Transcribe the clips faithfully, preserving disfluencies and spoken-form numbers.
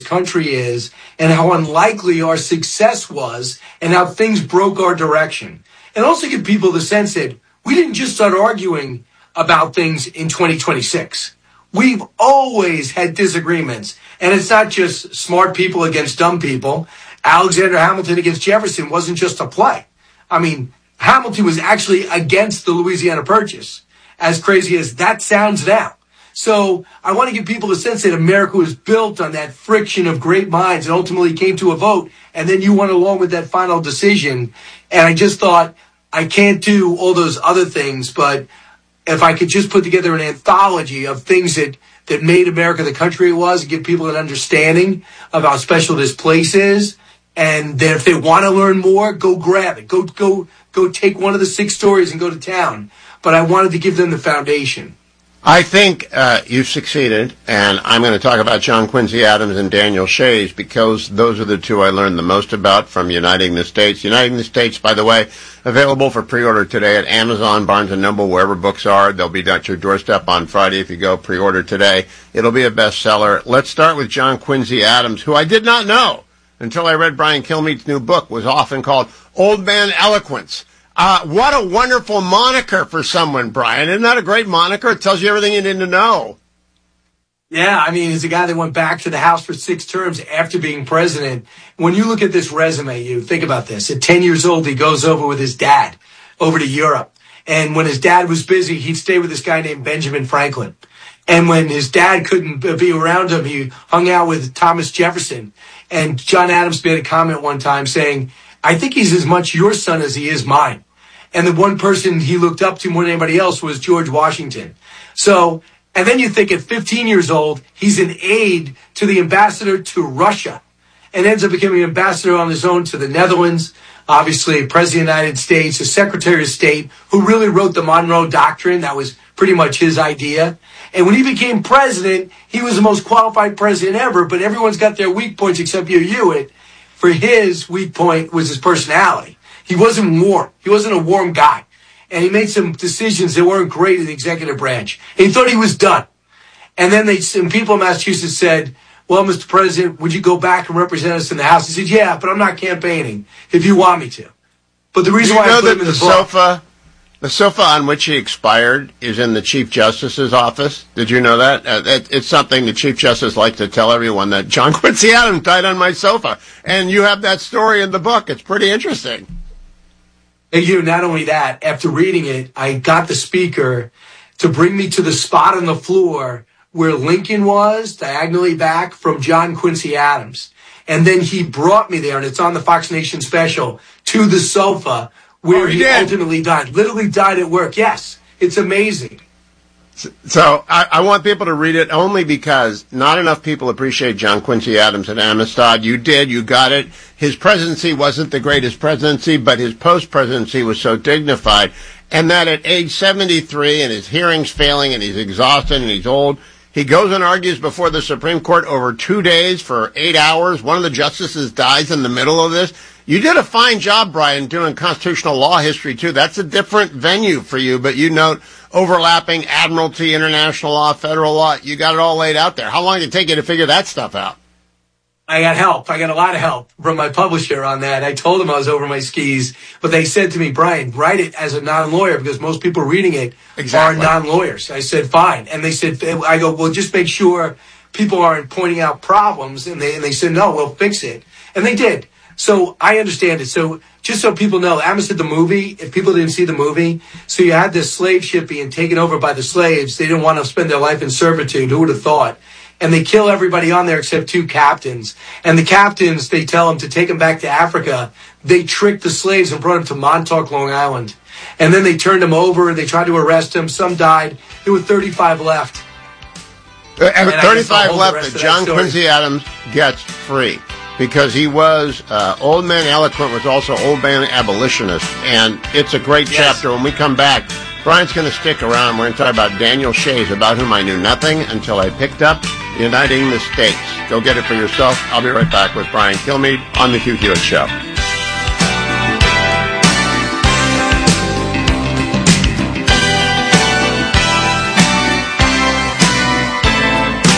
country is and how unlikely our success was and how things broke our direction. And also give people the sense that we didn't just start arguing about things in twenty twenty-six. We've always had disagreements. And it's not just smart people against dumb people. Alexander Hamilton against Jefferson wasn't just a play. I mean, Hamilton was actually against the Louisiana Purchase, as crazy as that sounds now. So I want to give people a sense that America was built on that friction of great minds and ultimately came to a vote. And then you went along with that final decision. And I just thought, I can't do all those other things, but if I could just put together an anthology of things that, that made America the country it was and give people an understanding of how special this place is, and that if they want to learn more, go grab it. Go, go, go take one of the six stories and go to town. But I wanted to give them the foundation. I think uh, you've succeeded, and I'm going to talk about John Quincy Adams and Daniel Shays because those are the two I learned the most about from Uniting the States. Uniting the States, by the way, available for pre-order today at Amazon, Barnes and Noble, wherever books are. They'll be at your doorstep on Friday if you go pre-order today. It'll be a bestseller. Let's start with John Quincy Adams, who I did not know until I read Brian Kilmeade's new book, was often called Old Man Eloquence. Uh, what a wonderful moniker for someone, Brian. Isn't that a great moniker? It tells you everything you need to know. Yeah, I mean, he's a guy that went back to the House for six terms after being president. When you look at this resume, you think about this. At ten years old, he goes over with his dad over to Europe. And when his dad was busy, he'd stay with this guy named Benjamin Franklin. And when his dad couldn't be around him, he hung out with Thomas Jefferson. And John Adams made a comment one time saying, I think he's as much your son as he is mine. And the one person he looked up to more than anybody else was George Washington. So, and then you think at fifteen years old, he's an aide to the ambassador to Russia and ends up becoming an ambassador on his own to the Netherlands, obviously president of the United States, a secretary of state who really wrote the Monroe Doctrine. That was pretty much his idea. And when he became president, he was the most qualified president ever, but everyone's got their weak points except you, Hewitt. For his weak point was his personality. He wasn't warm. He wasn't a warm guy. And he made some decisions that weren't great in the executive branch. And he thought he was done. And then they, some people in Massachusetts said, well, Mister President, would you go back and represent us in the House? He said, yeah, but I'm not campaigning if you want me to. But the reason you why know I put that him in the, the book, sofa, the sofa on which he expired is in the Chief Justice's office. Did you know that? Uh, it, it's something the Chief Justice likes to tell everyone, that John Quincy Adams died on my sofa. And you have that story in the book. It's pretty interesting. And you, not only that, after reading it, I got the speaker to bring me to the spot on the floor where Lincoln was, diagonally back from John Quincy Adams. And then he brought me there, and it's on the Fox Nation special, to the sofa where oh, he, he did. ultimately died. Literally died at work. Yes, it's amazing. So I, I want people to read it only because not enough people appreciate John Quincy Adams at Amistad. You did. You got it. His presidency wasn't the greatest presidency, but his post-presidency was so dignified. And that at age seventy-three and his hearing's failing and he's exhausted and he's old, he goes and argues before the Supreme Court over two days for eight hours. One of the justices dies in the middle of this. You did a fine job, Brian, doing constitutional law history, too. That's a different venue for you, but you note overlapping admiralty, international law, federal law. You got it all laid out there. How long did it take you to figure that stuff out? I got help. I got a lot of help from my publisher on that. I told them I was over my skis, but they said to me, Brian, write it as a non-lawyer because most people reading it exactly. are non-lawyers. I said, fine. And they said, I go, well, just make sure people aren't pointing out problems. And they, and they said, no, we'll fix it. And they did. So I understand it. So just so people know, Amistad the movie, if people didn't see the movie, so you had this slave ship being taken over by the slaves. They didn't want to spend their life in servitude. Who would have thought? And they kill everybody on there except two captains. And the captains, they tell them to take them back to Africa. They tricked the slaves and brought them to Montauk, Long Island. And then they turned them over and they tried to arrest them. Some died. There were thirty-five left. Uh, and thirty-five left that John Quincy Adams gets free. Because he was, uh, Old Man Eloquent was also Old Man Abolitionist. And it's a great yes. chapter. When we come back, Brian's going to stick around. We're going to talk about Daniel Shays, about whom I knew nothing until I picked up Uniting the States. Go get it for yourself. I'll be right back with Brian Kilmeade on The Hugh Hewitt Show.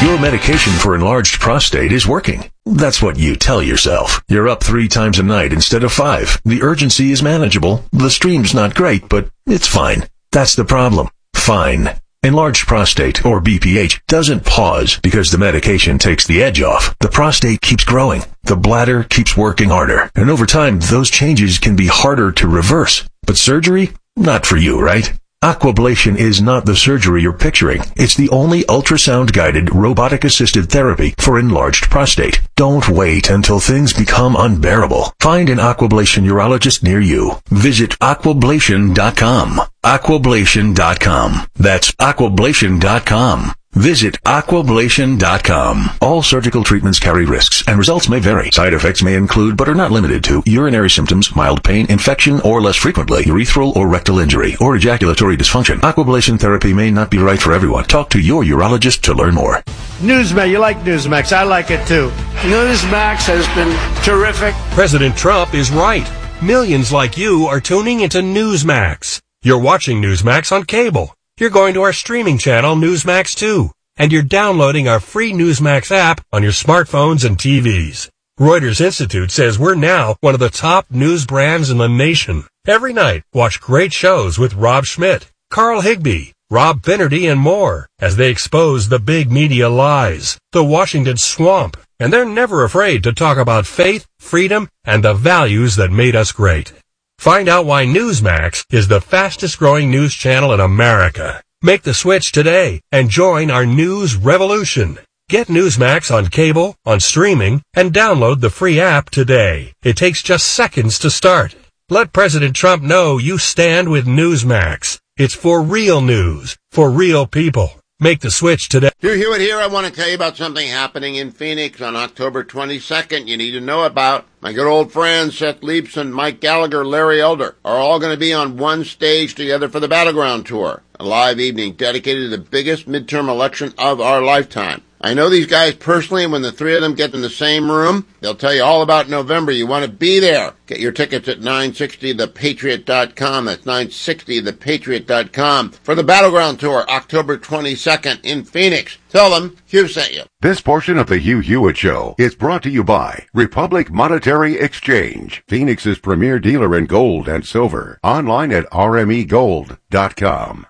Your medication for enlarged prostate is working. That's what you tell yourself. You're up three times a night instead of five. The urgency is manageable. The stream's not great, but it's fine. That's the problem. Fine. Enlarged prostate, or B P H, doesn't pause because the medication takes the edge off. The prostate keeps growing. The bladder keeps working harder. And over time, those changes can be harder to reverse. But surgery? Not for you, right? Aquablation is not the surgery you're picturing. It's the only ultrasound-guided, robotic-assisted therapy for enlarged prostate. Don't wait until things become unbearable. Find an Aquablation urologist near you. Visit aquablation dot com. aquablation dot com. That's aquablation dot com. Visit aquablation dot com. All surgical treatments carry risks, and results may vary. Side effects may include, but are not limited to, urinary symptoms, mild pain, infection, or less frequently, urethral or rectal injury, or ejaculatory dysfunction. Aquablation therapy may not be right for everyone. Talk to your urologist to learn more. Newsmax, you like Newsmax. I like it too. Newsmax has been terrific. President Trump is right. Millions like you are tuning into Newsmax. You're watching Newsmax on cable. You're going to our streaming channel, Newsmax two, and you're downloading our free Newsmax app on your smartphones and T Vs. Reuters Institute says we're now one of the top news brands in the nation. Every night, watch great shows with Rob Schmidt, Carl Higbie, Rob Finnerty, and more as they expose the big media lies, the Washington swamp, and they're never afraid to talk about faith, freedom, and the values that made us great. Find out why Newsmax is the fastest growing news channel in America. Make the switch today and join our news revolution. Get Newsmax on cable, on streaming, and download the free app today. It takes just seconds to start. Let President Trump know you stand with Newsmax. It's for real news, for real people. Make the switch today. Hugh Hewitt here. I want to tell you about something happening in Phoenix on October twenty-second you need to know about. My good old friends Seth Leibson, Mike Gallagher, Larry Elder are all going to be on one stage together for the Battleground Tour, a live evening dedicated to the biggest midterm election of our lifetime. I know these guys personally, and when the three of them get in the same room, they'll tell you all about November. You want to be there. Get your tickets at nine sixty the patriot dot com. That's nine sixty the patriot dot com for the Battleground Tour, October twenty-second in Phoenix. Tell them Hugh sent you. This portion of the Hugh Hewitt Show is brought to you by Republic Monetary Exchange, Phoenix's premier dealer in gold and silver. Online at r m e gold dot com.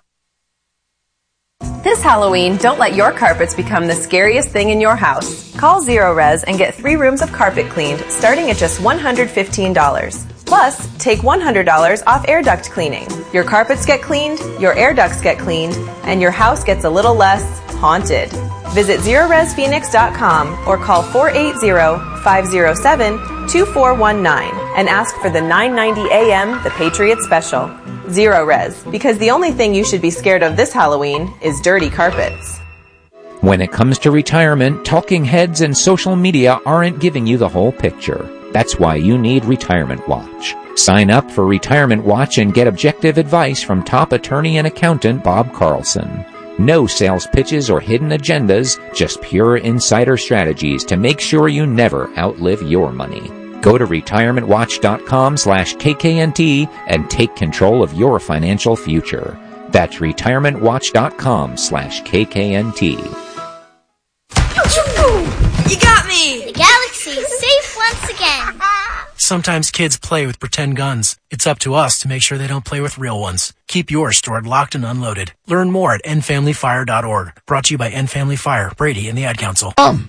This Halloween, don't let your carpets become the scariest thing in your house. Call Zero Res and get three rooms of carpet cleaned starting at just one hundred fifteen dollars. Plus, take one hundred dollars off air duct cleaning. Your carpets get cleaned, your air ducts get cleaned, and your house gets a little less haunted. Visit zero res phoenix dot com or call four eight zero, five zero seven, two four one nine and ask for the nine ninety a m The Patriot Special. Zero Res, because the only thing you should be scared of this Halloween is dirty carpets. When it comes to retirement, talking heads and social media aren't giving you the whole picture. That's why you need Retirement Watch. Sign up for Retirement Watch and get objective advice from top attorney and accountant Bob Carlson. No sales pitches or hidden agendas, just pure insider strategies to make sure you never outlive your money. Go to retirement watch dot com slash K K N T and take control of your financial future. That's retirement watch dot com slash K K N T. You got me! The galaxy's safe once again. Sometimes kids play with pretend guns. It's up to us to make sure they don't play with real ones. Keep yours stored locked and unloaded. Learn more at end family fire dot org. Brought to you by End Family Fire, Brady, and the Ad Council. Um.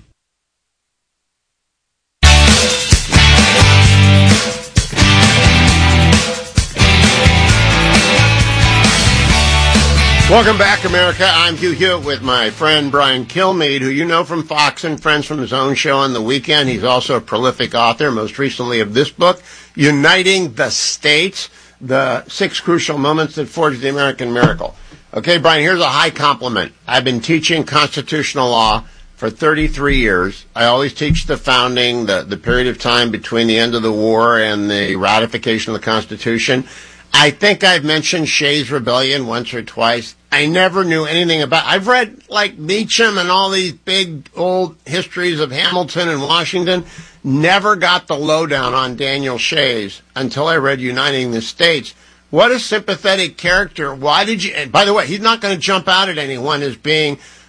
Welcome back, America. I'm Hugh Hewitt with my friend Brian Kilmeade, who you know from Fox and Friends from his own show on the weekend. He's also a prolific author, most recently of this book, Uniting the States, the Six Crucial Moments That Forged the American Miracle. Okay, Brian, here's a high compliment. I've been teaching constitutional law for thirty-three years. I always teach the founding, the, the period of time between the end of the war and the ratification of the Constitution. I think I've mentioned Shays' Rebellion once or twice. I never knew anything about. I've read like Meacham and all these big old histories of Hamilton and Washington. Never got the lowdown on Daniel Shays until I read Uniting the States. What a sympathetic character. Why did you? By the way, he's not going to jump out at anyone as being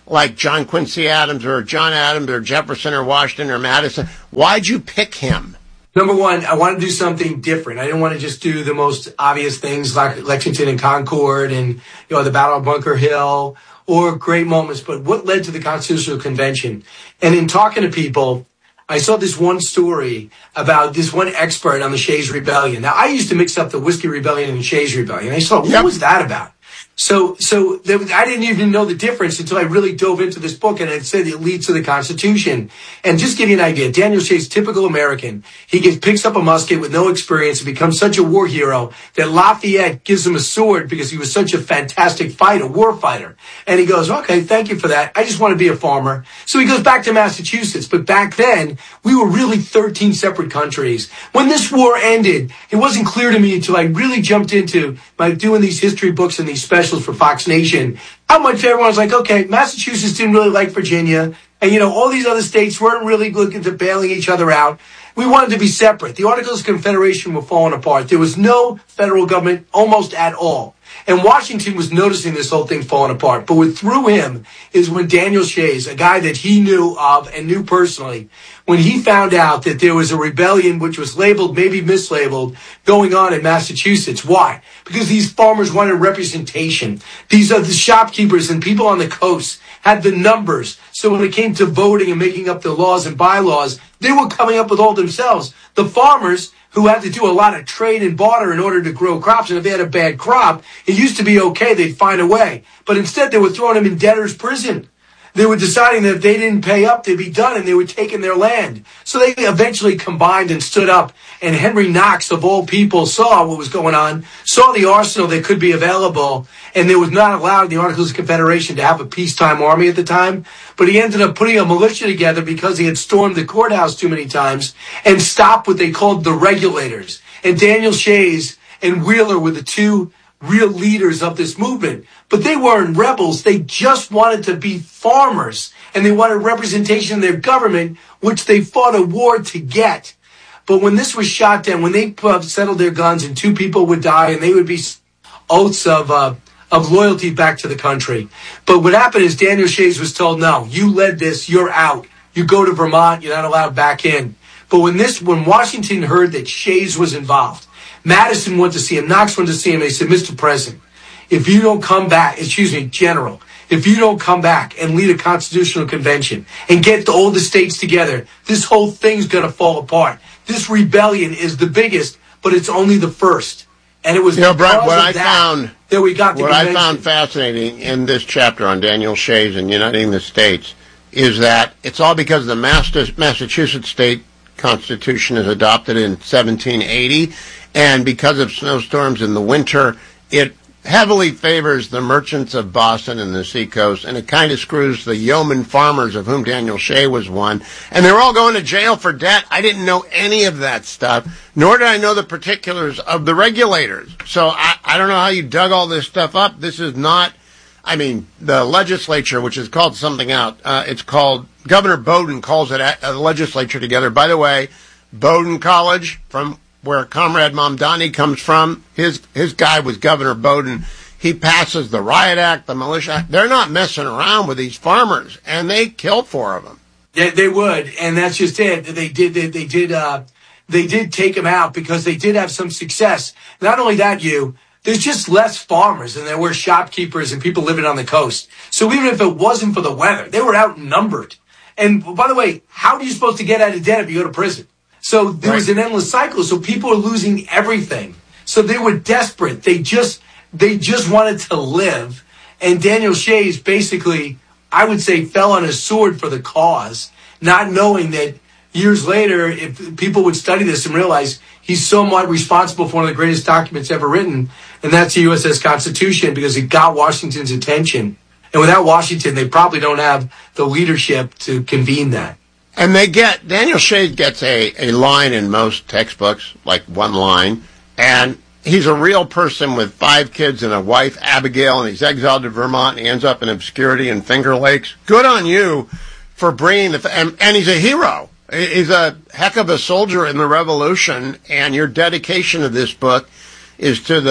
like John Quincy Adams or John Adams or Jefferson or Washington or Madison? Why'd you pick him? Number one, I wanted to do something different. I didn't want to just do the most obvious things like Lexington and Concord and, you know, the Battle of Bunker Hill or great moments, but what led to the Constitutional Convention. And in talking to people, I saw this one story about this one expert on the Shays Rebellion. Now, I used to mix up the Whiskey Rebellion and the Shays Rebellion. I saw, what yep. was that about? So, so there was, I didn't even know the difference until I really dove into this book, and it said it leads to the Constitution. And just give you an idea, Daniel Shays, typical American. He gets, picks up a musket with no experience and becomes such a war hero that Lafayette gives him a sword because he was such a fantastic fighter, war fighter. And he goes, okay, thank you for that. I just want to be a farmer. So he goes back to Massachusetts. But back then, we were really thirteen separate countries. When this war ended, it wasn't clear to me until I really jumped into by doing these history books and these specials for Fox Nation, how much everyone was like, okay, Massachusetts didn't really like Virginia, and, you know, all these other states weren't really looking to bailing each other out. We wanted to be separate. The Articles of Confederation were falling apart. There was no federal government almost at all. And Washington was noticing this whole thing falling apart. But what threw him is when Daniel Shays, a guy that he knew of and knew personally, when he found out that there was a rebellion which was labeled, maybe mislabeled, going on in Massachusetts. Why? Because these farmers wanted representation. These are the shopkeepers and people on the coast had the numbers. So when it came to voting and making up the laws and bylaws, they were coming up with all themselves. The farmers, who had to do a lot of trade and barter in order to grow crops, and if they had a bad crop, it used to be okay, they'd find a way. But instead, they were throwing them in debtor's prison. They were deciding that if they didn't pay up, they'd be done, and they were taking their land. So they eventually combined and stood up, and Henry Knox, of all people, saw what was going on, saw the arsenal that could be available, and they was not allowed, the Articles of Confederation, to have a peacetime army at the time. But he ended up putting a militia together because he had stormed the courthouse too many times and stopped what they called the regulators. And Daniel Shays and Wheeler were the two real leaders of this movement. But they weren't rebels. They just wanted to be farmers. And they wanted representation in their government, which they fought a war to get. But when this was shot down, when they settled their guns and two people would die and they would be oaths of uh, of loyalty back to the country. But what happened is Daniel Shays was told, no, you led this, you're out. You go to Vermont, you're not allowed back in. But when this, when Washington heard that Shays was involved, Madison went to see him, Knox went to see him, and they said, Mister President, if you don't come back, excuse me, General, if you don't come back and lead a constitutional convention and get the, all the states together, this whole thing's going to fall apart. This rebellion is the biggest, but it's only the first. And it was, you know, Brett, what I found, that we got the what convention. I found fascinating in this chapter on Daniel Shays and uniting the states is that it's all because the Massachusetts state constitution is adopted in seventeen eighty, and because of snowstorms in the winter, it heavily favors the merchants of Boston and the seacoast, and it kind of screws the yeoman farmers, of whom Daniel Shay was one, and they were all going to jail for debt. I didn't know any of that stuff, nor did I know the particulars of the regulators. So I, I don't know how you dug all this stuff up. This is not, I mean, the legislature, which is called something out, uh, it's called, Governor Bowdoin calls it a, a legislature together. By the way, Bowdoin College, from where Comrade Mamdani comes from, his his guy was Governor Bowdoin. He passes the Riot Act, the Militia Act. They're not messing around with these farmers, and they killed four of them. Yeah, they would, and that's just it. They did, they, they did, uh, they did take them out because they did have some success. Not only that, you, there's just less farmers than there were shopkeepers and people living on the coast. So even if it wasn't for the weather, they were outnumbered. And by the way, how are you supposed to get out of debt if you go to prison? So there was an endless cycle. So people are losing everything. So they were desperate. They just they just wanted to live. And Daniel Shays basically, I would say, fell on his sword for the cause, not knowing that years later, if people would study this and realize he's somewhat responsible for one of the greatest documents ever written, and that's the U S S Constitution, because it got Washington's attention. And without Washington, they probably don't have the leadership to convene that. And they get, Daniel Shays gets a, a line in most textbooks, like one line, and he's a real person with five kids and a wife, Abigail, and he's exiled to Vermont, and he ends up in obscurity in Finger Lakes. Good on you for bringing the, and, and he's a hero. He's a heck of a soldier in the Revolution, and your dedication of this book is to the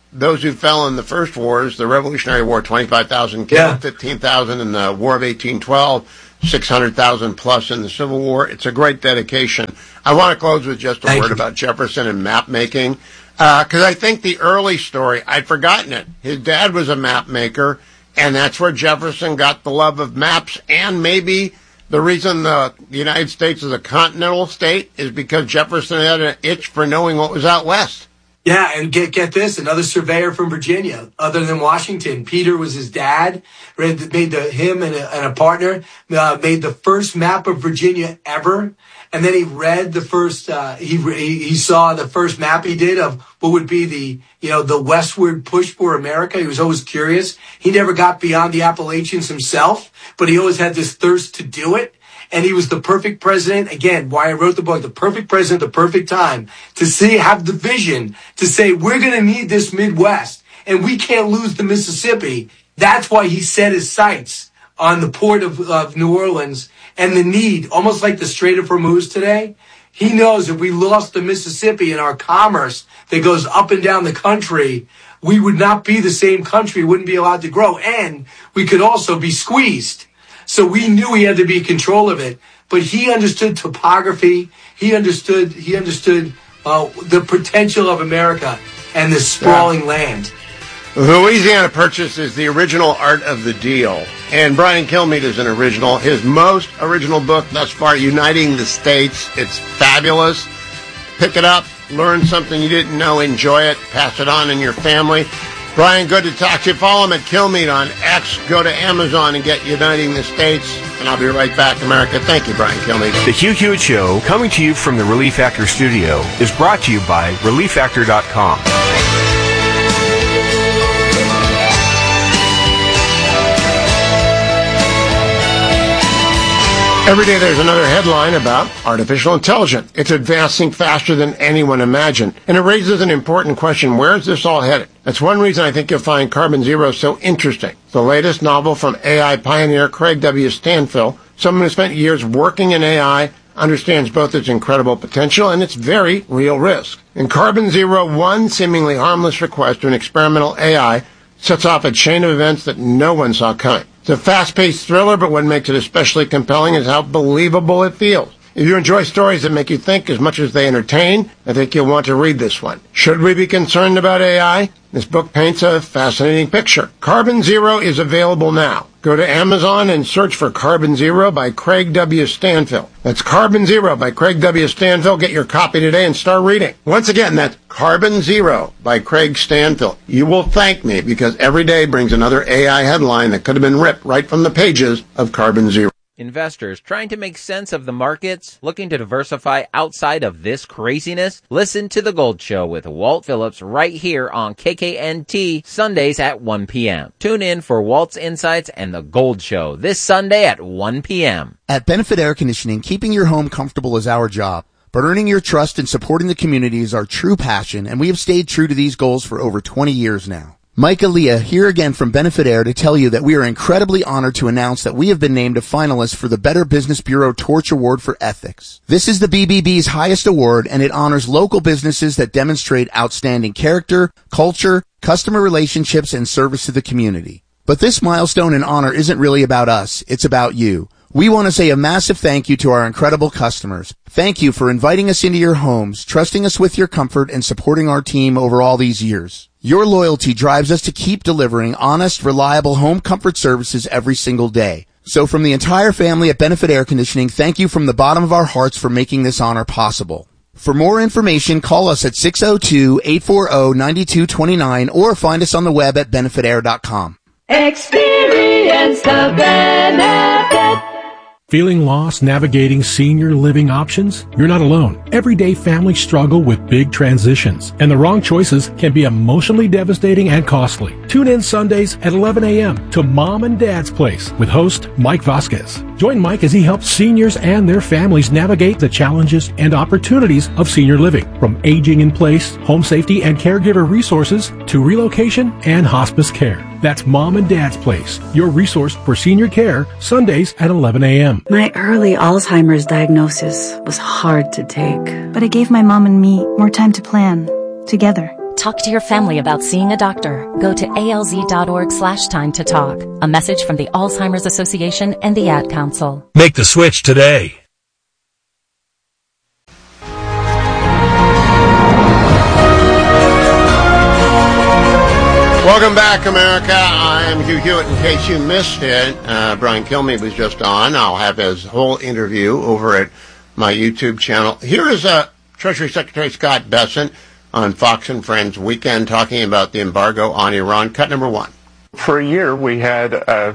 those who fell in the first wars, the Revolutionary War, twenty-five thousand killed, Yeah. fifteen thousand in the War of eighteen twelve, six hundred thousand plus in the Civil War. It's a great dedication. I want to close with just a Thank word you. about Jefferson and map making, because I think the early story, I'd forgotten it. His dad was a map maker, and that's where Jefferson got the love of maps, and maybe the reason the, the United States is a continental state is because Jefferson had an itch for knowing what was out west. Yeah, and get get this, another surveyor from Virginia, other than Washington. Peter was his dad, made the, him and a, and a partner, uh, made the first map of Virginia ever. And then he read the first, uh, he, he saw the first map he did of what would be the, you know, the westward push for America. He was always curious. He never got beyond the Appalachians himself, but he always had this thirst to do it. And he was the perfect president. Again, why I wrote the book, the perfect president, the perfect time to see, have the vision to say, we're going to need this Midwest and we can't lose the Mississippi. That's why he set his sights on the port of, of New Orleans and the need, almost like the Strait of Hormuz today. He knows if we lost the Mississippi and our commerce that goes up and down the country, we would not be the same country, wouldn't be allowed to grow. And we could also be squeezed. So we knew he had to be in control of it, but he understood topography. He understood, he understood uh, the potential of America and this sprawling yeah. land. Louisiana Purchase is the original Art of the Deal, and Brian Kilmeade is an original. His most original book thus far, Uniting the States. It's fabulous. Pick it up, learn something you didn't know, enjoy it, pass it on in your family. Brian, good to talk to you. Follow him at Kilmeade on X. Go to Amazon and get Uniting the States. And I'll be right back, America. Thank you, Brian Kilmeade. The Hugh Hewitt Show, coming to you from the Relief Factor studio, is brought to you by relief factor dot com. Every day there's another headline about artificial intelligence. It's advancing faster than anyone imagined. And it raises an important question. Where is this all headed? That's one reason I think you'll find Carbon Zero so interesting. The latest novel from A I pioneer Craig W. Stanfill, someone who spent years working in A I, understands both its incredible potential and its very real risk. In Carbon Zero, one seemingly harmless request to an experimental A I sets off a chain of events that no one saw coming. It's a fast-paced thriller, but what makes it especially compelling is how believable it feels. If you enjoy stories that make you think as much as they entertain, I think you'll want to read this one. Should we be concerned about A I? This book paints a fascinating picture. Carbon Zero is available now. Go to Amazon and search for Carbon Zero by Craig W. Stanfill. That's Carbon Zero by Craig W. Stanfill. Get your copy today and start reading. Once again, that's Carbon Zero by Craig Stanfill. You will thank me because every day brings another A I headline that could have been ripped right from the pages of Carbon Zero. Investors trying to make sense of the markets, looking to diversify outside of this craziness? Listen to The Gold Show with Walt Phillips right here on K K N T Sundays at one p.m. Tune in for Walt's Insights and The Gold Show this Sunday at one p.m. At Benefit Air Conditioning, keeping your home comfortable is our job, but earning your trust and supporting the community is our true passion, and we have stayed true to these goals for over twenty years now. Mike Aaliyah here again from Benefit Air to tell you that we are incredibly honored to announce that we have been named a finalist for the Better Business Bureau Torch Award for Ethics. This is the B B B's highest award, and it honors local businesses that demonstrate outstanding character, culture, customer relationships, and service to the community. But this milestone and honor isn't really about us, it's about you. We want to say a massive thank you to our incredible customers. Thank you for inviting us into your homes, trusting us with your comfort, and supporting our team over all these years. Your loyalty drives us to keep delivering honest, reliable home comfort services every single day. So from the entire family at Benefit Air Conditioning, thank you from the bottom of our hearts for making this honor possible. For more information, call us at six oh two, eight four oh, nine two two nine or find us on the web at benefit air dot com. Experience the benefit. Feeling lost navigating senior living options? You're not alone. Everyday families struggle with big transitions, and the wrong choices can be emotionally devastating and costly. Tune in Sundays at eleven a.m. to Mom and Dad's Place with host Mike Vasquez. Join Mike as he helps seniors and their families navigate the challenges and opportunities of senior living, from aging in place, home safety and caregiver resources, to relocation and hospice care. That's Mom and Dad's Place, your resource for senior care, Sundays at eleven a.m. My early Alzheimer's diagnosis was hard to take, but it gave my mom and me more time to plan together. Talk to your family about seeing a doctor. Go to alz.org slash time to talk. A message from the Alzheimer's Association and the Ad Council. Make the switch today. Welcome back, America. I am Hugh Hewitt. In case you missed it, uh, Brian Kilmeade was just on. I'll have his whole interview over at my YouTube channel. Here is uh, Treasury Secretary Scott Bessent on Fox and Friends Weekend talking about the embargo on Iran. Cut number one. For a year, we had uh,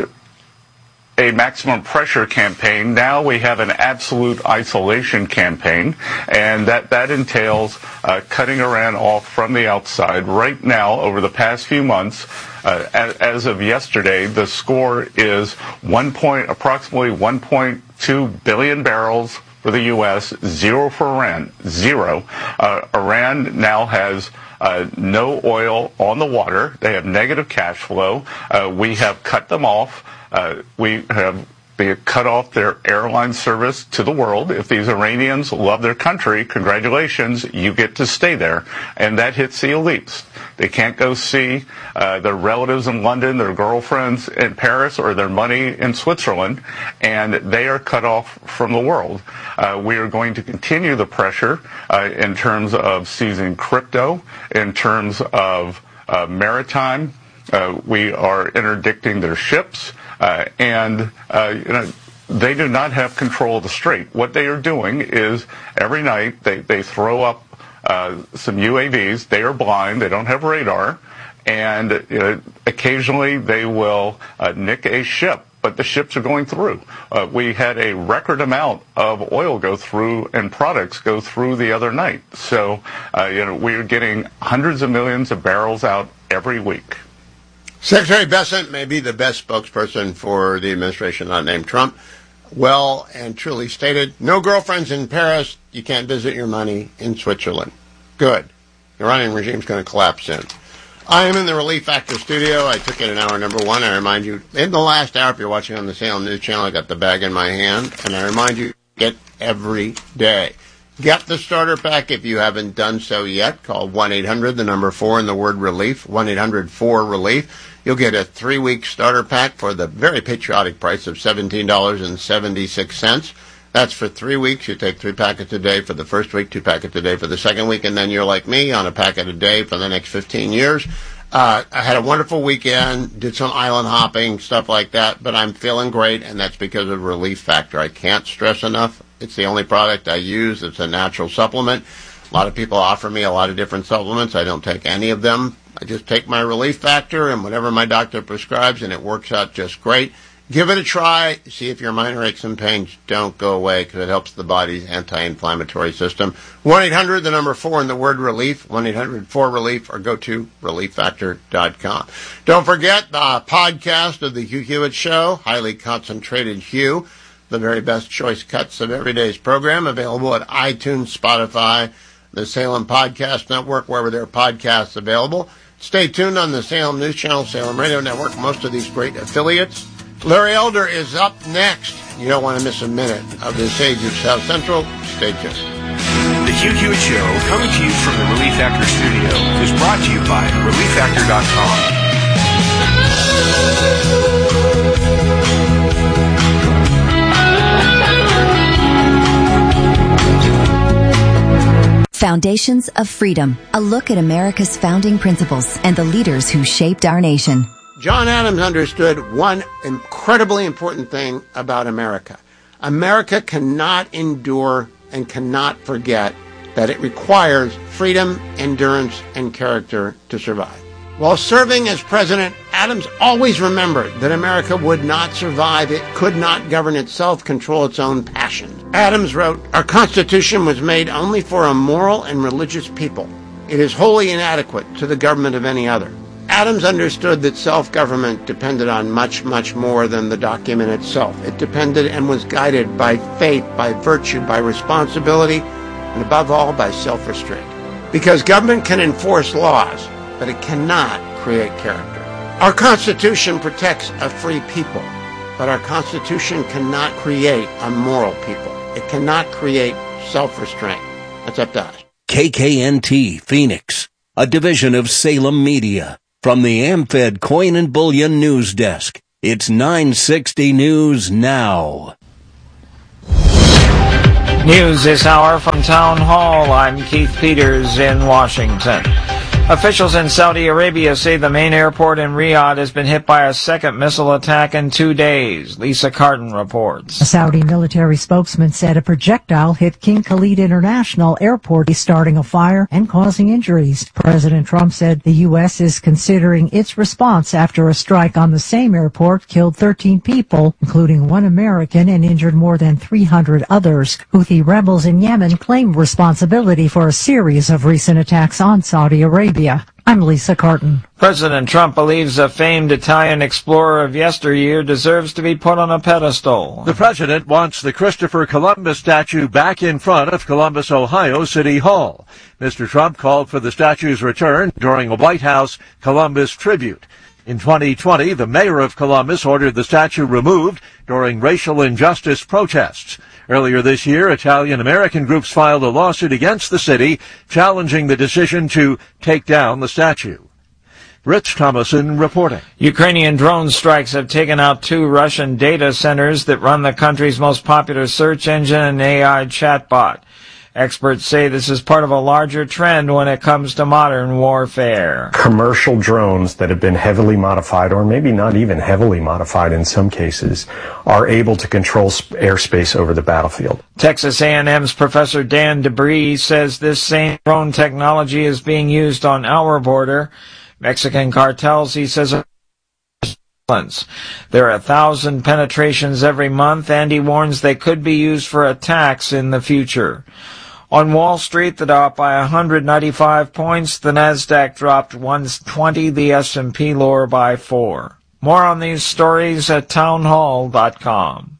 a maximum pressure campaign. Now we have an absolute isolation campaign, and that, that entails uh, cutting Iran off from the outside. Right now, over the past few months, uh, as, as of yesterday, the score is one point, approximately one point two billion barrels for the U S, zero for Iran, zero. Uh, Iran now has uh, no oil on the water. They have negative cash flow. Uh, we have cut them off. Uh, we have they have cut off their airline service to the world. If these Iranians love their country, congratulations, you get to stay there. And that hits the elites. They can't go see uh, their relatives in London, their girlfriends in Paris, or their money in Switzerland, and they are cut off from the world. Uh, we are going to continue the pressure uh, in terms of seizing crypto, in terms of uh, maritime. Uh, we are interdicting their ships. Uh, and, uh, you know, they do not have control of the strait. What they are doing is every night they, they throw up uh, some U A Vs. They are blind. They don't have radar. And uh, occasionally they will uh, nick a ship, but the ships are going through. Uh, we had a record amount of oil go through and products go through the other night. So, uh, you know, we are getting hundreds of millions of barrels out every week. Secretary Bessent may be the best spokesperson for the administration not named Trump. Well and truly stated, no girlfriends in Paris, you can't visit your money in Switzerland. Good. The Iranian regime's going to collapse soon. I am in the Relief Factor studio. I took it in hour number one. I remind you, in the last hour, if you're watching on the Salem News Channel, I got the bag in my hand, and I remind you, get every day. Get the starter pack if you haven't done so yet. Call one eight hundred, the number four, and the word relief, one eight hundred four relief. You'll get a three-week starter pack for the very patriotic price of seventeen dollars and seventy-six cents. That's for three weeks. You take three packets a day for the first week, two packets a day for the second week, and then you're like me on a packet a day for the next fifteen years. Uh, I had a wonderful weekend, did some island hopping, stuff like that, but I'm feeling great, and that's because of Relief Factor. I can't stress enough. It's the only product I use. It's a natural supplement. A lot of people offer me a lot of different supplements. I don't take any of them. I just take my Relief Factor and whatever my doctor prescribes, and it works out just great. Give it a try. See if your minor aches and pains don't go away, because it helps the body's anti-inflammatory system. one eight hundred, the number four, and the word relief, one eight hundred four relief, or go to relief factor dot com. Don't forget the podcast of the Hugh Hewitt Show, Highly Concentrated Hugh, the very best choice cuts of every day's program, available at iTunes, Spotify, the Salem Podcast Network, wherever there are podcasts available. Stay tuned on the Salem News Channel, Salem Radio Network, most of these great affiliates. Larry Elder is up next. You don't want to miss a minute of this age of South Central. Stay tuned. The Hugh Hewitt Show, coming to you from the Relief Factor studio, is brought to you by relief factor dot com. Foundations of Freedom, a look at America's founding principles and the leaders who shaped our nation. John Adams understood one incredibly important thing about America. America cannot endure and cannot forget that it requires freedom, endurance, and character to survive. While serving as president, Adams always remembered that America would not survive. It could not govern itself, control its own passions. Adams wrote, "Our Constitution was made only for a moral and religious people. It is wholly inadequate to the government of any other." Adams understood that self-government depended on much, much more than the document itself. It depended and was guided by faith, by virtue, by responsibility, and above all, by self-restraint. Because government can enforce laws, but it cannot create character. Our Constitution protects a free people, but our Constitution cannot create a moral people. It cannot create self-restraint. That's up to us. K K N T, Phoenix. a division of Salem Media. From the AmFed Coin and Bullion News Desk, it's nine sixty News Now. News this hour from Town Hall. I'm Keith Peters in Washington. Officials in Saudi Arabia say the main airport in Riyadh has been hit by a second missile attack in two days. Lisa Carton reports. A Saudi military spokesman said a projectile hit King Khalid International Airport, starting a fire and causing injuries. President Trump said the U S is considering its response after a strike on the same airport killed thirteen people, including one American, and injured more than three hundred others. Houthi rebels in Yemen claim responsibility for a series of recent attacks on Saudi Arabia. I'm Lisa Carton. President Trump believes a famed Italian explorer of yesteryear deserves to be put on a pedestal. The president wants the Christopher Columbus statue back in front of Columbus, Ohio City Hall. Mister Trump called for the statue's return during a White House Columbus tribute. In twenty twenty, the mayor of Columbus ordered the statue removed during racial injustice protests. Earlier this year, Italian-American groups filed a lawsuit against the city, challenging the decision to take down the statue. Rich Thomason reporting. Ukrainian drone strikes have taken out two Russian data centers that run the country's most popular search engine and A I chatbot. Experts say this is part of a larger trend when it comes to modern warfare. Commercial drones that have been heavily modified, or maybe not even heavily modified in some cases, are able to control airspace over the battlefield. Texas A and M's Professor Dan DeBree says this same drone technology is being used on our border. Mexican cartels, he says, there are a thousand penetrations every month, and he warns they could be used for attacks in the future. On Wall Street, the Dow up by one hundred ninety-five points, the Nasdaq dropped one twenty, the S and P lower by four. More on these stories at townhall dot com.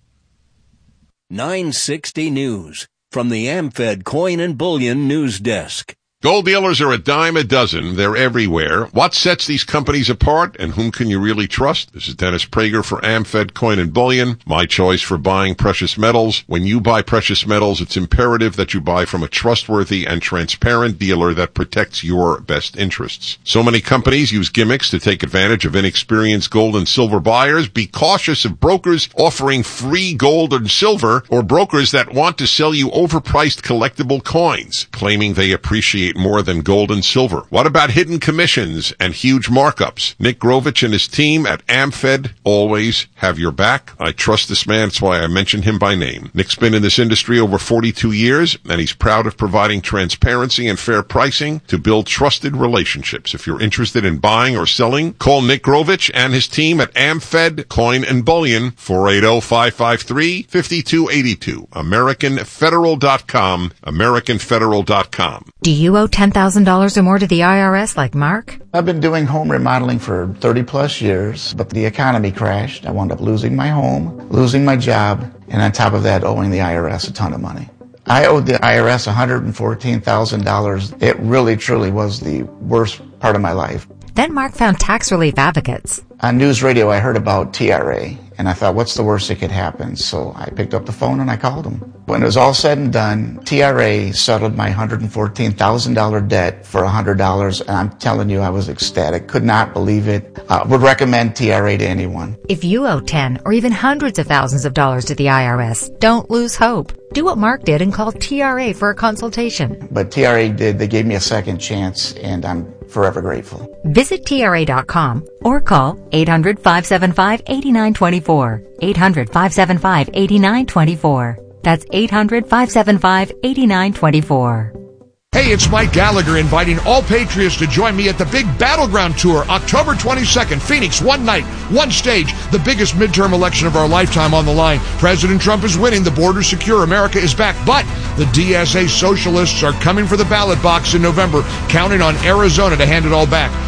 nine sixty News from the AmFed Coin and Bullion News Desk. Gold dealers are a dime a dozen. They're everywhere. What sets these companies apart, and whom can you really trust? This is Dennis Prager for AmFed Coin and Bullion, my choice for buying precious metals. When you buy precious metals, it's imperative that you buy from a trustworthy and transparent dealer that protects your best interests. So many companies use gimmicks to take advantage of inexperienced gold and silver buyers. Be cautious of brokers offering free gold and silver, or brokers that want to sell you overpriced collectible coins, claiming they appreciate more than gold and silver. What about hidden commissions and huge markups? Nick Grovich and his team at AmFed always have your back. I trust this man. That's why I mentioned him by name. Nick's been in this industry over forty-two years, and he's proud of providing transparency and fair pricing to build trusted relationships. If you're interested in buying or selling, call Nick Grovich and his team at AmFed Coin and Bullion, four eight zero, five five three, five two eight two. American Federal dot com, American Federal dot com. Do you owe ten thousand dollars or more to the I R S like Mark? I've been doing home remodeling for thirty plus years, but the economy crashed. I wound up losing my home, losing my job, and on top of that, owing the I R S a ton of money. I owed the I R S one hundred fourteen thousand dollars. It really, truly was the worst part of my life. Then Mark found tax relief advocates. On news radio, I heard about T R A, and I thought, what's the worst that could happen? So I picked up the phone and I called them. When it was all said and done, T R A settled my one hundred fourteen thousand dollars debt for one hundred dollars, and I'm telling you, I was ecstatic. Could not believe it. Uh, would recommend T R A to anyone. If you owe ten or even hundreds of thousands of dollars to the I R S, don't lose hope. Do what Mark did and call T R A for a consultation. But T R A did. They gave me a second chance, and I'm forever grateful. Visit T R A dot com or call eight hundred, five seven five, eight nine two four. eight hundred, five seven five, eight nine two four. That's eight hundred, five seven five, eight nine two four. Hey, it's Mike Gallagher inviting all Patriots to join me at the big Battleground Tour, October twenty-second, Phoenix, one night, one stage, the biggest midterm election of our lifetime on the line. President Trump is winning, the border's secure, America is back, but the D S A socialists are coming for the ballot box in November, counting on Arizona to hand it all back.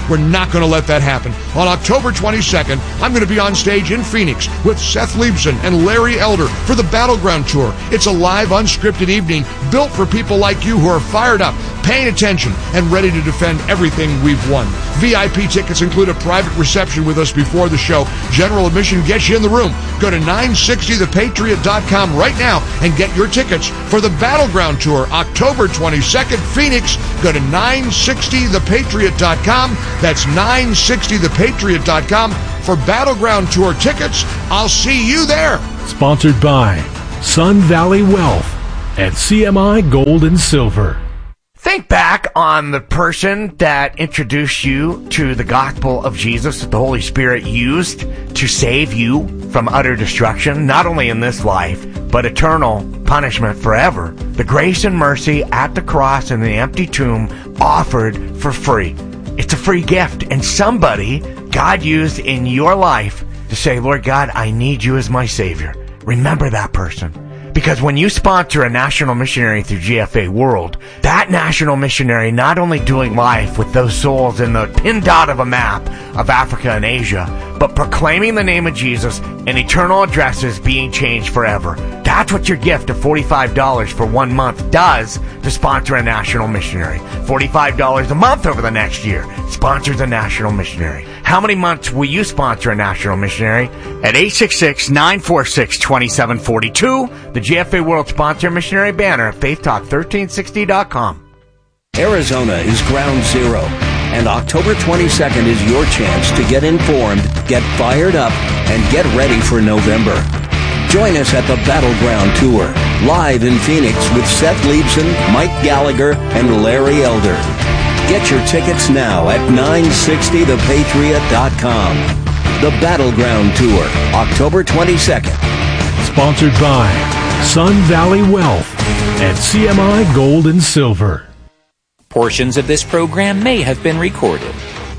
We're not going to let that happen. On October twenty-second, I'm going to be on stage in Phoenix with Seth Leibson and Larry Elder for the Battleground Tour. It's a live, unscripted evening built for people like you who are fired up, paying attention, and ready to defend everything we've won. V I P tickets include a private reception with us before the show. General admission gets you in the room. Go to nine sixty the patriot dot com right now and get your tickets for the Battleground Tour, October twenty-second, Phoenix. Go to nine sixty the patriot dot com. That's nine sixty the patriot dot com for Battleground Tour tickets. I'll see you there. Sponsored by Sun Valley Wealth and C M I Gold and Silver. Think back on the person that introduced you to the gospel of Jesus that the Holy Spirit used to save you from utter destruction, not only in this life, but eternal punishment forever. The grace and mercy at the cross and the empty tomb offered for free. It's a free gift, and somebody God used in your life to say, Lord God, I need you as my Savior. Remember that person. Because when you sponsor a national missionary through G F A World, that national missionary not only doing life with those souls in the pin dot of a map of Africa and Asia, but proclaiming the name of Jesus and eternal addresses being changed forever. That's what your gift of forty-five dollars for one month does to sponsor a national missionary. forty-five dollars a month over the next year sponsors a national missionary. How many months will you sponsor a national missionary? At eight six six, nine four six, two seven four two, the G F A World Sponsor Missionary banner at faith talk thirteen sixty dot com. Arizona is ground zero, and October twenty-second is your chance to get informed, get fired up, and get ready for November. Join us at the Battleground Tour, live in Phoenix with Seth Leibson, Mike Gallagher, and Larry Elder. Get your tickets now at nine sixty the patriot dot com. The Battleground Tour, October twenty-second. Sponsored by Sun Valley Wealth and C M I Gold and Silver. Portions of this program may have been recorded.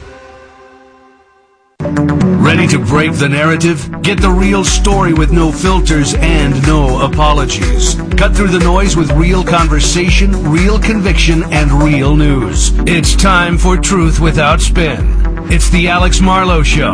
Ready to break the narrative? Get the real story with no filters and no apologies. Cut through the noise with real conversation, real conviction, and real news. It's time for Truth Without Spin. It's the Alex Marlowe Show.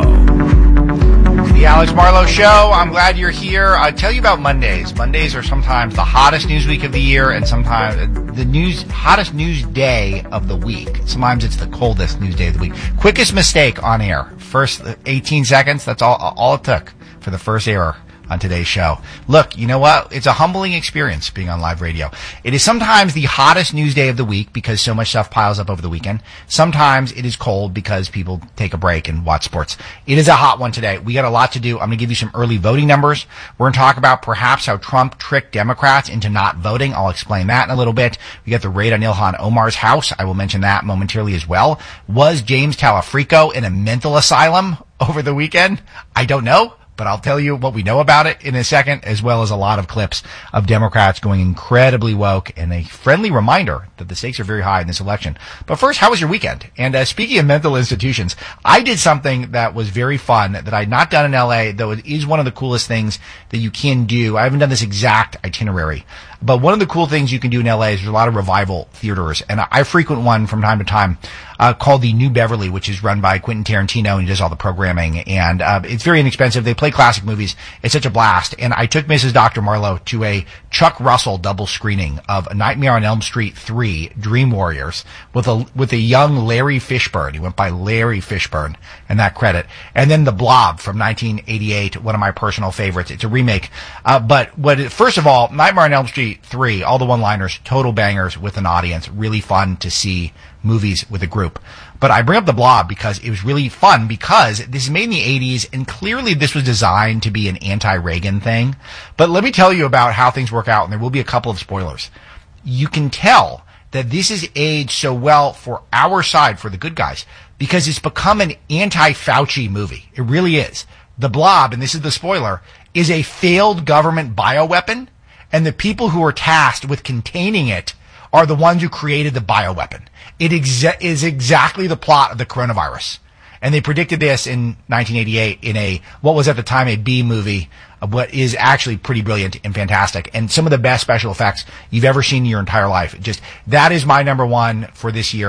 The Alex Marlowe Show. I'm glad you're here. I'll tell you about Mondays. Mondays are sometimes the hottest news week of the year, and sometimes the news hottest news day of the week. Sometimes it's the coldest news day of the week. Quickest mistake on air. First eighteen seconds. That's all. All it took for the first error on today's show. Look, you know what? It's a humbling experience being on live radio. It is sometimes the hottest news day of the week because so much stuff piles up over the weekend. Sometimes it is cold because people take a break and watch sports. It is a hot one today. We got a lot to do. I'm going to give you some early voting numbers. We're going to talk about perhaps how Trump tricked Democrats into not voting. I'll explain that in a little bit. We got the raid on Ilhan Omar's house. I will mention that momentarily as well. Was James Talafrico in a mental asylum over the weekend? I don't know. But I'll tell you what we know about it in a second, as well as a lot of clips of Democrats going incredibly woke and a friendly reminder that the stakes are very high in this election. But first, how was your weekend? And uh, speaking of mental institutions, I did something that was very fun that I had not done in L A, though it is one of the coolest things that you can do. I haven't done this exact itinerary. But one of the cool things you can do in L A is there's a lot of revival theaters. And I frequent one from time to time uh, called the New Beverly, which is run by Quentin Tarantino, and he does all the programming. And uh, it's very inexpensive. They play classic movies. It's such a blast. And I took Missus Doctor Marlowe to a Chuck Russell double screening of Nightmare on Elm Street three, Dream Warriors, with a with a young Larry Fishburne. He went by Larry Fishburne, and that credit. And then The Blob from nineteen eighty-eight, one of my personal favorites. It's a remake. Uh, but what? It, first of all, Nightmare on Elm Street three, all the one-liners, total bangers with an audience. Really fun to see movies with a group. But I bring up The Blob because it was really fun because this is made in the eighties, and clearly this was designed to be an anti-Reagan thing. But let me tell you about how things work out, and there will be a couple of spoilers. You can tell that this is aged so well for our side, for the good guys, because it's become an anti-Fauci movie. It really is. The Blob, and this is the spoiler, is a failed government bioweapon, and the people who are tasked with containing it are the ones who created the bioweapon. It exa- is exactly the plot of the coronavirus. And they predicted this in nineteen eighty-eight in a, what was at the time a B movie, what is actually pretty brilliant and fantastic. And some of the best special effects you've ever seen in your entire life. Just, that is my number one for this year.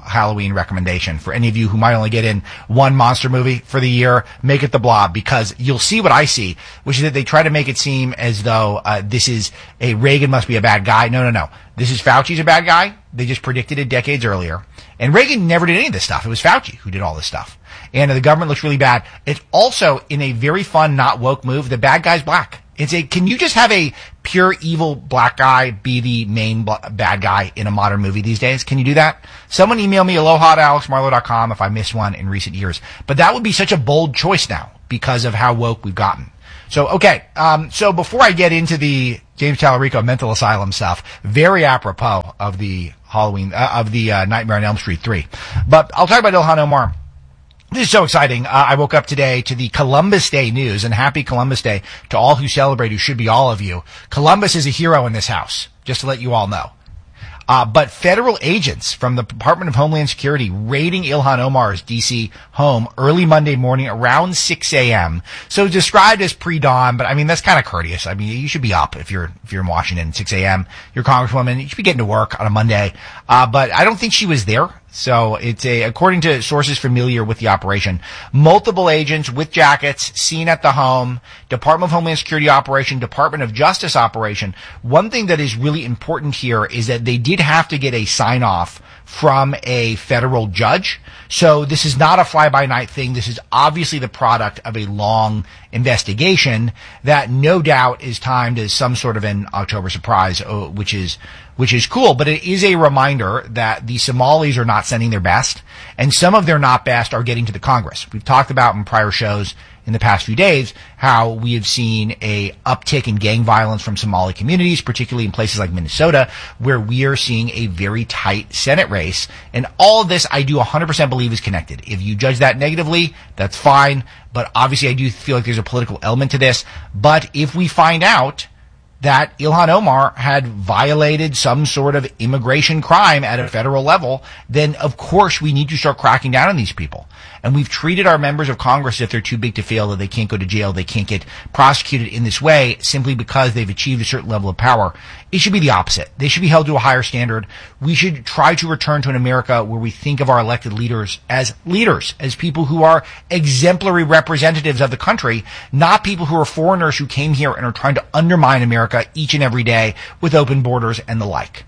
Halloween recommendation for any of you who might only get in one monster movie for the year. Make it The Blob, because you'll see what I see, which is that they try to make it seem as though uh, this is a Reagan must be a bad guy. No, no, no. This is Fauci's a bad guy. They just predicted it decades earlier. And Reagan never did any of this stuff. It was Fauci who did all this stuff. And the government looks really bad. It's also, in a very fun, not woke move, the bad guy's black. It's a, can you just have a pure evil black guy be the main bl- bad guy in a modern movie these days? Can you do that? Someone email me, aloha at alex marlow dot com if I missed one in recent years. But that would be such a bold choice now because of how woke we've gotten. So, okay, um, so before I get into the James Tallarico mental asylum stuff, very apropos of the Halloween, uh, of the uh, Nightmare on Elm Street three. But I'll talk about Ilhan Omar. This is so exciting. Uh, I woke up today to the Columbus Day news, and happy Columbus Day to all who celebrate, who should be all of you. Columbus is a hero in this house, just to let you all know. Uh, but federal agents from the Department of Homeland Security raiding Ilhan Omar's D C home early Monday morning around six a.m. So described as pre-dawn, but I mean, that's kind of courteous. I mean, you should be up if you're, if you're in Washington, six a.m. You're a congresswoman. You should be getting to work on a Monday. Uh, but I don't think she was there. So it's a, according to sources familiar with the operation, multiple agents with jackets seen at the home, Department of Homeland Security operation, Department of Justice operation. One thing that is really important here is that they did have to get a sign off from a federal judge. So this is not a fly-by-night thing. This is obviously the product of a long investigation that no doubt is timed as some sort of an October surprise, which is which is cool. But it is a reminder that the Somalis are not sending their best, and some of their not best are getting to the Congress. We've talked about in prior shows in the past few days how we have seen a uptick in gang violence from Somali communities, particularly in places like Minnesota, where we are seeing a very tight Senate race. And all of this, I do one hundred percent believe is connected. If you judge that negatively, that's fine. But obviously, I do feel like there's a political element to this. But if we find out that Ilhan Omar had violated some sort of immigration crime at a federal level, then of course we need to start cracking down on these people. And we've treated our members of Congress as if they're too big to fail, that they can't go to jail, they can't get prosecuted in this way simply because they've achieved a certain level of power. It should be the opposite. They should be held to a higher standard. We should try to return to an America where we think of our elected leaders as leaders, as people who are exemplary representatives of the country, not people who are foreigners who came here and are trying to undermine America each and every day with open borders and the like.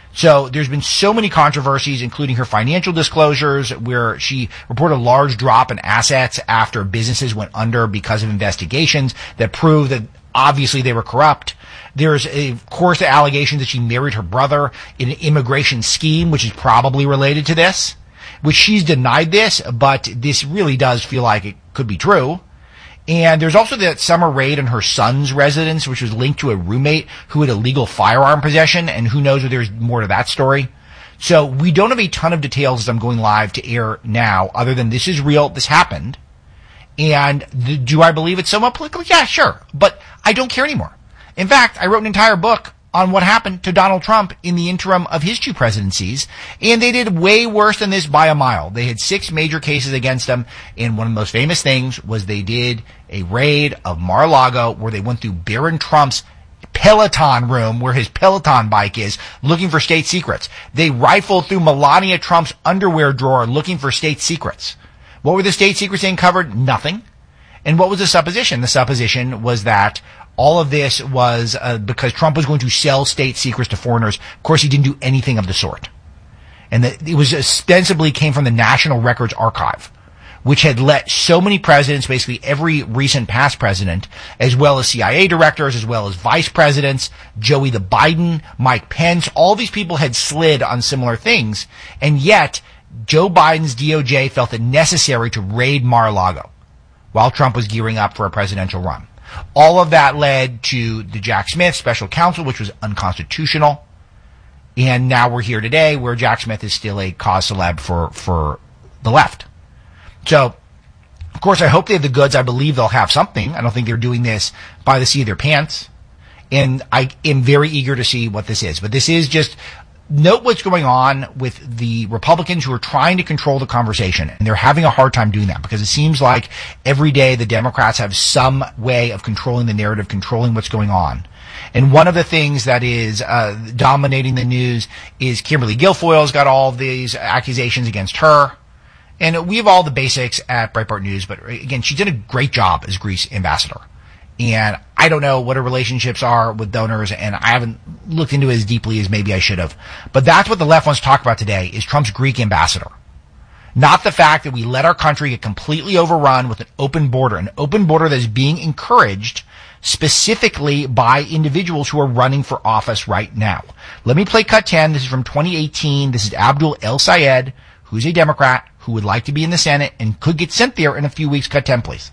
So there's been so many controversies, including her financial disclosures, where she reported a large drop in assets after businesses went under because of investigations that proved that obviously they were corrupt. There's, a, of course, the allegation that she married her brother in an immigration scheme, which is probably related to this, which she's denied this, but this really does feel like it could be true. And there's also that summer raid on her son's residence, which was linked to a roommate who had illegal firearm possession, and who knows if there's more to that story. So we don't have a ton of details as I'm going live to air now, other than this is real, this happened. And the, do I believe it's somewhat political? Yeah, sure. But I don't care anymore. In fact, I wrote an entire book on what happened to Donald Trump in the interim of his two presidencies, and they did way worse than this by a mile. They had six major cases against them, and one of the most famous things was they did a raid of Mar-a-Lago where they went through Barron Trump's Peloton room, where his Peloton bike is, looking for state secrets. They rifled through Melania Trump's underwear drawer looking for state secrets. What were the state secrets they uncovered? Nothing. And what was the supposition? The supposition was that all of this was uh, because Trump was going to sell state secrets to foreigners. Of course, he didn't do anything of the sort. And that it was ostensibly came from the National Records Archive, which had let so many presidents, basically every recent past president, as well as C I A directors, as well as vice presidents, Joey the Biden, Mike Pence, all these people had slid on similar things. And yet, Joe Biden's D O J felt it necessary to raid Mar-a-Lago while Trump was gearing up for a presidential run. All of that led to the Jack Smith special counsel, which was unconstitutional. And now we're here today where Jack Smith is still a cause celeb for, for the left. So, of course, I hope they have the goods. I believe they'll have something. I don't think they're doing this by the seat of their pants. And I am very eager to see what this is. But this is just note what's going on with the Republicans who are trying to control the conversation, and they're having a hard time doing that because it seems like every day the Democrats have some way of controlling the narrative, controlling what's going on. And one of the things that is uh, dominating the news is Kimberly Guilfoyle's got all of these accusations against her. And we have all the basics at Breitbart News, but again, she did a great job as Greece ambassador. And I don't know what her relationships are with donors, and I haven't looked into it as deeply as maybe I should have. But that's what the left wants to talk about today, is Trump's Greek ambassador. Not the fact that we let our country get completely overrun with an open border, an open border that is being encouraged specifically by individuals who are running for office right now. Let me play cut ten. This is from twenty eighteen. This is Abdul El Sayed, who's a Democrat, who would like to be in the Senate and could get sent there in a few weeks. Cut ten, please.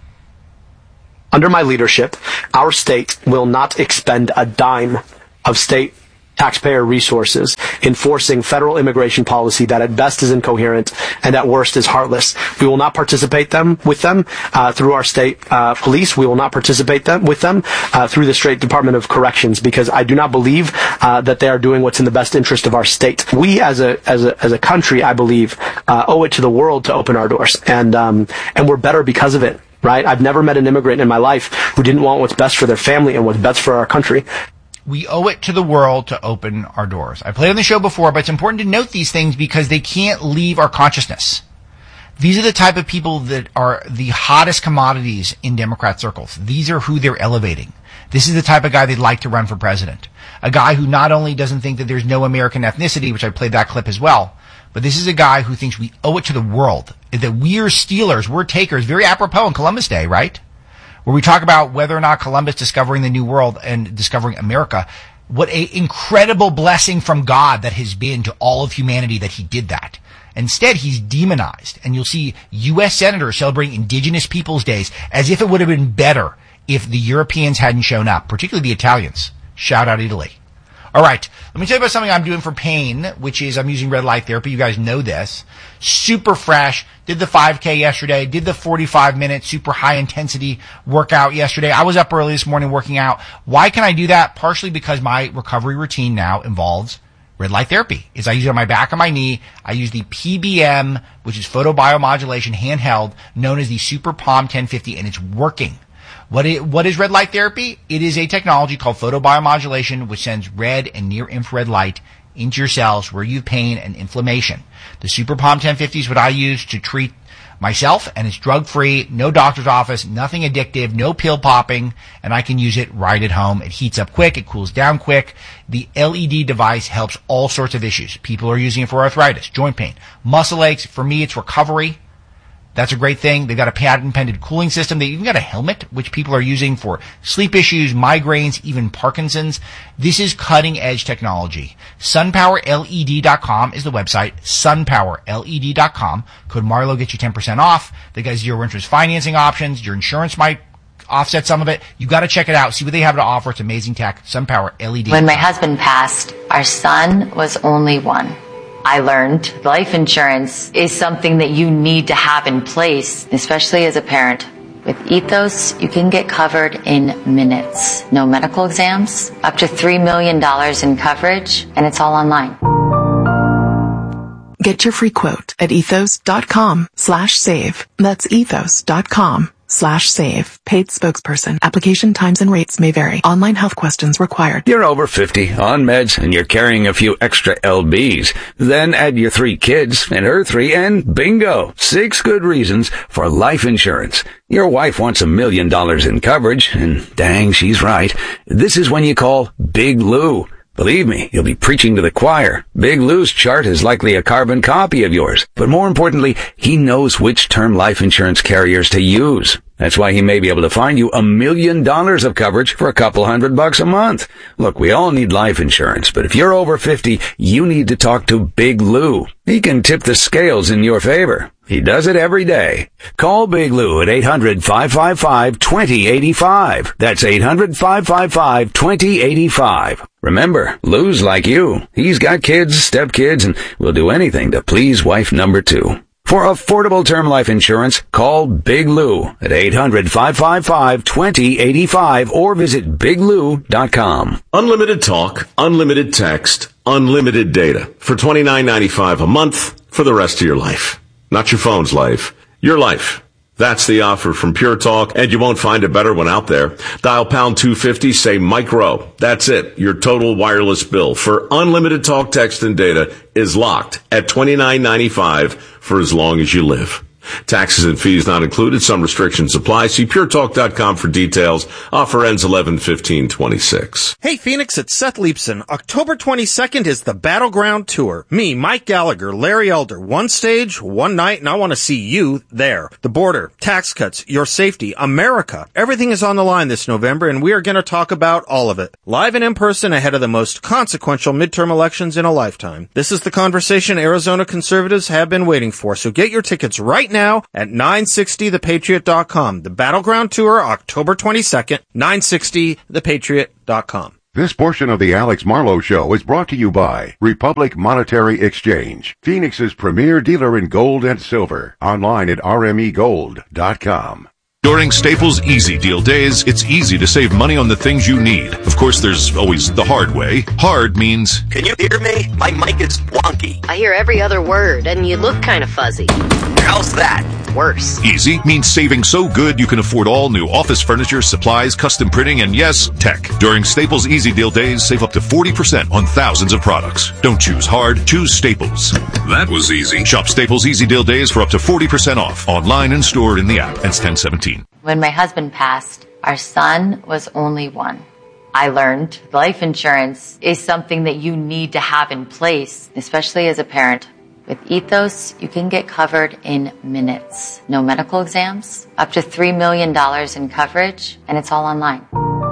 Under my leadership, our state will not expend a dime of state taxpayer resources enforcing federal immigration policy that at best is incoherent and at worst is heartless. We will not participate them with them uh, through our state uh, police. We will not participate them with them uh, through the state Department of Corrections, because I do not believe uh, that they are doing what's in the best interest of our state. We as a as a as a country, I believe, uh, owe it to the world to open our doors, and um, and we're better because of it. Right? I've never met an immigrant in my life who didn't want what's best for their family and what's best for our country. We owe it to the world to open our doors. I played on the show before, but it's important to note these things because they can't leave our consciousness. These are the type of people that are the hottest commodities in Democrat circles. These are who they're elevating. This is the type of guy they'd like to run for president. A guy who not only doesn't think that there's no American ethnicity, which I played that clip as well, but this is a guy who thinks we owe it to the world, that we're stealers, we're takers. Very apropos on Columbus Day, right? Where we talk about whether or not Columbus discovering the New World and discovering America, what a incredible blessing from God that has been to all of humanity that he did that. Instead, he's demonized. And you'll see U S senators celebrating Indigenous Peoples Days as if it would have been better if the Europeans hadn't shown up, particularly the Italians. Shout out Italy. All right, let me tell you about something I'm doing for pain, which is I'm using red light therapy. You guys know this. Super fresh. Did the five K yesterday. Did the forty-five minute super high intensity workout yesterday. I was up early this morning working out. Why can I do that? Partially because my recovery routine now involves red light therapy. Is I use it on my back and my knee. I use the P B M, which is photobiomodulation handheld, known as the Super Palm ten fifty, and it's working. What is, what is red light therapy? It is a technology called photobiomodulation, which sends red and near-infrared light into your cells where you have pain and inflammation. The Super Palm ten fifty is what I use to treat myself, and it's drug-free, no doctor's office, nothing addictive, no pill popping, and I can use it right at home. It heats up quick, it cools down quick. The L E D device helps all sorts of issues. People are using it for arthritis, joint pain, muscle aches. For me, it's recovery. That's a great thing. They've got a patent-pending cooling system. They even got a helmet, which people are using for sleep issues, migraines, even Parkinson's. This is cutting-edge technology. sun power L E D dot com is the website. sun power L E D dot com. Code Marlowe gets you ten percent off. They got zero interest financing options. Your insurance might offset some of it. You got to check it out. See what they have to offer. It's amazing tech. sun power L E D dot com. When my husband passed, our son was only one. I learned life insurance is something that you need to have in place, especially as a parent. With Ethos, you can get covered in minutes. No medical exams, up to three million dollars in coverage, and it's all online. Get your free quote at ethos.com slash save. That's ethos.com slash save. Paid spokesperson. Application times and rates may vary. Online health questions required. You're over fifty, on meds, and you're carrying a few extra L Bs. Then add your three kids and her three, and bingo! Six good reasons for life insurance. Your wife wants a million dollars in coverage, and dang, she's right. This is when you call Big Lou. Believe me, you'll be preaching to the choir. Big Lou's chart is likely a carbon copy of yours. But more importantly, he knows which term life insurance carriers to use. That's why he may be able to find you a million dollars of coverage for a couple hundred bucks a month. Look, we all need life insurance, but if you're over fifty, you need to talk to Big Lou. He can tip the scales in your favor. He does it every day. Call Big Lou at eight hundred, five five five, two zero eight five. That's eight hundred, five five five, two zero eight five. Remember, Lou's like you. He's got kids, stepkids, and will do anything to please wife number two. For affordable term life insurance, call Big Lou at eight hundred, five five five, two zero eight five or visit big lou dot com. Unlimited talk, unlimited text, unlimited data for twenty-nine ninety-five a month for the rest of your life. Not your phone's life, your life. That's the offer from Pure Talk, and you won't find a better one out there. Dial pound two fifty, say micro. That's it. Your total wireless bill for unlimited talk, text, and data is locked at twenty-nine ninety-five for as long as you live. Taxes and fees not included. Some restrictions apply. See pure talk dot com for details. Offer ends eleven fifteen twenty-six. Hey, Phoenix, it's Seth Leibson. October twenty-second is the Battleground Tour. Me, Mike Gallagher, Larry Elder. One stage, one night, and I want to see you there. The border, tax cuts, your safety, America. Everything is on the line this November, and we are going to talk about all of it. Live and in person ahead of the most consequential midterm elections in a lifetime. This is the conversation Arizona conservatives have been waiting for, so get your tickets right now. Now at nine sixty the patriot dot com. The Battleground Tour, October twenty-second, nine sixty the patriot dot com. This portion of the Alex Marlowe Show is brought to you by Republic Monetary Exchange, Phoenix's premier dealer in gold and silver. Online at r m e gold dot com. During Staples Easy Deal Days, it's easy to save money on the things you need. Of course, there's always the hard way. Hard means... Can you hear me? My mic is wonky. I hear every other word, and you look kind of fuzzy. How's that? Worse. Easy means saving so good you can afford all new office furniture, supplies, custom printing, and yes, tech. During Staples Easy Deal Days, save up to forty percent on thousands of products. Don't choose hard, choose Staples. That was easy. Shop Staples Easy Deal Days for up to forty percent off. Online and stored in the app. Ends ten seventeen. When my husband passed, our son was only one. I learned life insurance is something that you need to have in place, especially as a parent. With Ethos, you can get covered in minutes. No medical exams, up to three million dollars in coverage, and it's all online.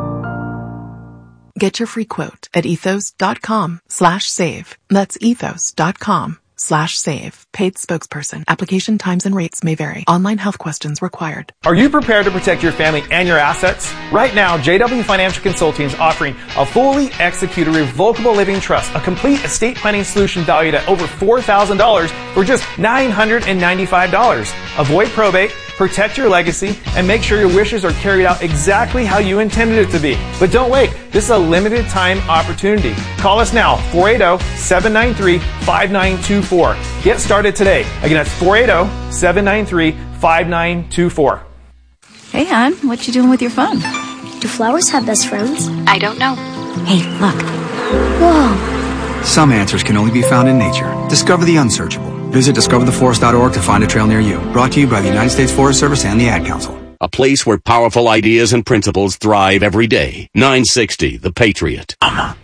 Get your free quote at ethos dot com slash save. That's ethos dot com slash save. Paid spokesperson. Application times and rates may vary. Online health questions required. Are you prepared to protect your family and your assets? Right now, J W Financial Consulting is offering a fully executed revocable living trust, a complete estate planning solution valued at over four thousand dollars for just nine hundred ninety-five dollars. Avoid probate, protect your legacy, and make sure your wishes are carried out exactly how you intended it to be. But don't wait. This is a limited time opportunity. Call us now, four eight zero, seven nine three, five nine two four. Get started today. Again, that's four eight zero, seven nine three, five nine two four. Hey, hon, what you doing with your phone? Do flowers have best friends? I don't know. Hey, look. Whoa. Some answers can only be found in nature. Discover the unsearchable. Visit discover the forest dot org to find a trail near you. Brought to you by the United States Forest Service and the Ad Council. A place where powerful ideas and principles thrive every day. nine sixty The Patriot.